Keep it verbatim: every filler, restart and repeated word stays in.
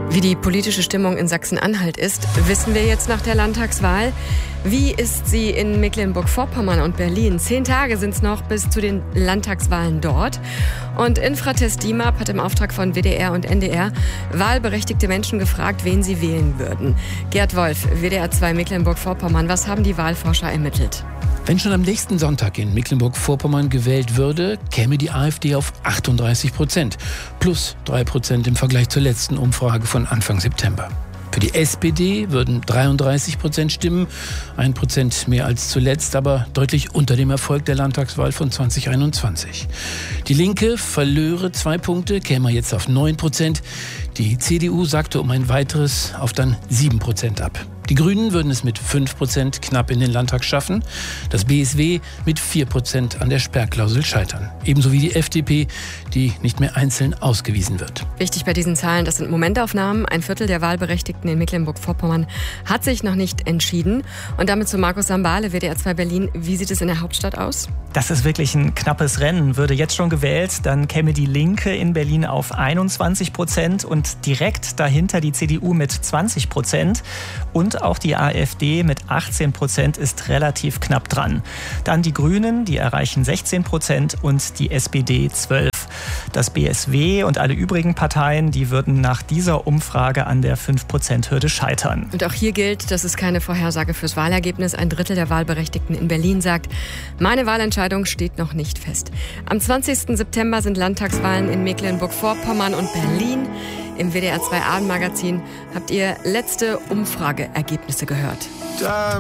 Wie die politische Stimmung in Sachsen-Anhalt ist, wissen wir jetzt nach der Landtagswahl. Wie ist sie in Mecklenburg-Vorpommern und Berlin? Zehn Tage sind es noch bis zu den Landtagswahlen dort. Und Infratest D I M A P hat im Auftrag von W D R und N D R wahlberechtigte Menschen gefragt, wen sie wählen würden. Gerd Wolf, W D R zwei Mecklenburg-Vorpommern, was haben die Wahlforscher ermittelt? Wenn schon am nächsten Sonntag in Mecklenburg-Vorpommern gewählt würde, käme die AfD auf achtunddreißig Prozent. Plus drei Prozent im Vergleich zur letzten Umfrage von Anfang September. Für die S P D würden dreiunddreißig Prozent stimmen, ein Prozent mehr als zuletzt, aber deutlich unter dem Erfolg der Landtagswahl von zwanzig einundzwanzig. Die Linke verlöre zwei Punkte, käme jetzt auf neun Prozent. Die C D U sagte um ein weiteres auf dann sieben Prozent ab. Die Grünen würden es mit fünf Prozent knapp in den Landtag schaffen, das B S W mit vier Prozent an der Sperrklausel scheitern. Ebenso wie die F D P, die nicht mehr einzeln ausgewiesen wird. Wichtig bei diesen Zahlen, das sind Momentaufnahmen. Ein Viertel der Wahlberechtigten in Mecklenburg-Vorpommern hat sich noch nicht entschieden. Und damit zu Markus Sambale, W D R zwei Berlin. Wie sieht es in der Hauptstadt aus? Das ist wirklich ein knappes Rennen. Würde jetzt schon gewählt, dann käme die Linke in Berlin auf einundzwanzig Prozent und direkt dahinter die C D U mit zwanzig Prozent. Und auch die AfD mit achtzehn Prozent ist relativ knapp dran. Dann die Grünen, die erreichen sechzehn Prozent und die S P D zwölf. Das B S W und alle übrigen Parteien, die würden nach dieser Umfrage an der fünf Prozent Hürde scheitern. Und auch hier gilt, das ist keine Vorhersage fürs Wahlergebnis. Ein Drittel der Wahlberechtigten in Berlin sagt, meine Wahlentscheidung steht noch nicht fest. Am zwanzigsten September sind Landtagswahlen in Mecklenburg-Vorpommern und Berlin. Im W D R zwei Abendmagazin habt ihr letzte Umfrageergebnisse gehört.